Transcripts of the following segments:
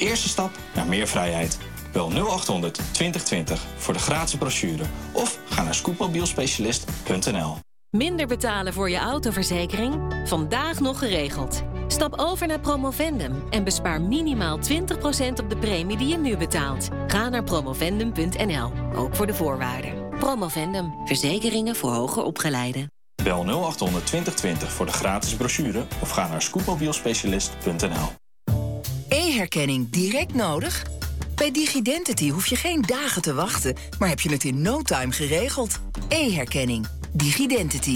eerste stap naar meer vrijheid. Bel 0800 2020 voor de gratis brochure of ga naar scootmobielspecialist.nl. Minder betalen voor je autoverzekering? Vandaag nog geregeld. Stap over naar Promovendum en bespaar minimaal 20% op de premie die je nu betaalt. Ga naar promovendum.nl, ook voor de voorwaarden. Promovendum, verzekeringen voor hoger opgeleiden. Bel 0800 2020 voor de gratis brochure of ga naar scootmobielspecialist.nl. E-herkenning direct nodig? Bij Digidentity hoef je geen dagen te wachten, maar heb je het in no time geregeld. E-herkenning. Digidentity.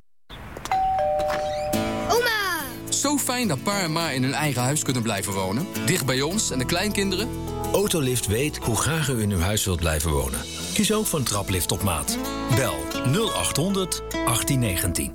Oma! Zo fijn dat pa en ma in hun eigen huis kunnen blijven wonen. Dicht bij ons en de kleinkinderen. Autolift weet hoe graag u in uw huis wilt blijven wonen. Kies ook voor een traplift op maat. Bel 0800 1819.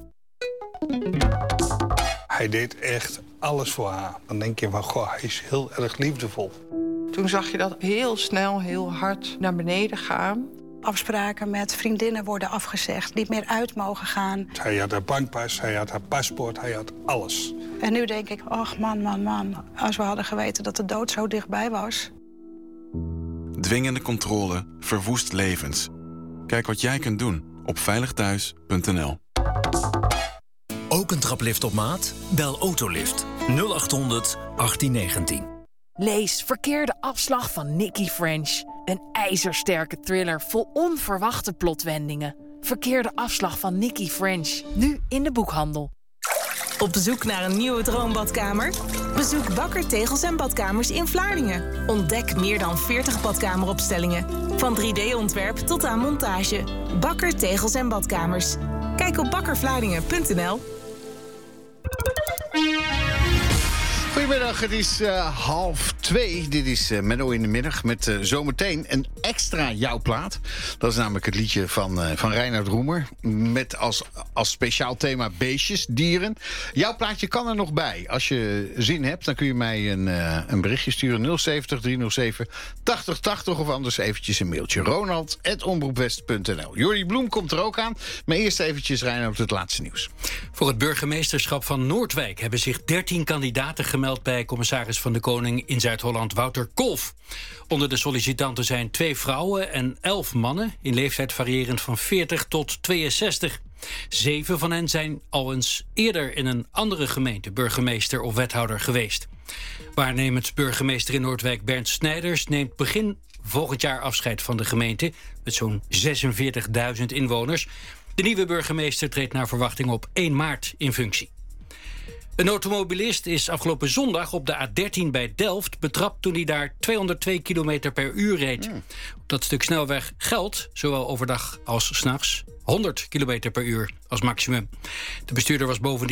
Hij deed echt alles voor haar. Dan denk je van, goh, hij is heel erg liefdevol. Toen zag je dat heel snel, heel hard naar beneden gaan. Afspraken met vriendinnen worden afgezegd, niet meer uit mogen gaan. Hij had haar bankpas, hij had haar paspoort, hij had alles. En nu denk ik, ach man, als we hadden geweten dat de dood zo dichtbij was. Dwingende controle verwoest levens. Kijk wat jij kunt doen op veiligthuis.nl. Ook een traplift op maat? Bel Autolift 0800 1819. Lees Verkeerde afslag van Nicky French. Een ijzersterke thriller vol onverwachte plotwendingen. Verkeerde afslag van Nicky French. Nu in de boekhandel. Op zoek naar een nieuwe droombadkamer? Bezoek Bakker Tegels en Badkamers in Vlaardingen. Ontdek meer dan 40 badkameropstellingen. Van 3D-ontwerp tot aan montage. Bakker Tegels en Badkamers. Kijk op bakkervlaardingen.nl. Goedemiddag, het is 1:30. Dit is Menno in de middag met zometeen een extra jouw plaat. Dat is namelijk het liedje van Reinhard Roemer. Met als speciaal thema beestjes, dieren. Jouw plaatje kan er nog bij. Als je zin hebt, dan kun je mij een berichtje sturen. 070 307 8080 of anders eventjes een mailtje. Ronald@omroepwest.nl. Jordi Bloem komt er ook aan. Maar eerst eventjes Reinhard het laatste nieuws. Voor het burgemeesterschap van Noordwijk hebben zich 13 kandidaten gemeld bij commissaris van de Koning in Zuid-Holland Wouter Kolff. Onder de sollicitanten zijn 2 vrouwen en 11 mannen, in leeftijd variërend van 40 tot 62. 7 van hen zijn al eens eerder in een andere gemeente burgemeester of wethouder geweest. Waarnemend burgemeester in Noordwijk Bernd Snijders neemt begin volgend jaar afscheid van de gemeente met zo'n 46.000 inwoners. De nieuwe burgemeester treedt naar verwachting op 1 maart in functie. Een automobilist is afgelopen zondag op de A13 bij Delft betrapt toen hij daar 202 km per uur reed. Op dat stuk snelweg geldt, zowel overdag als 's nachts, 100 km per uur als maximum. De bestuurder was bovendien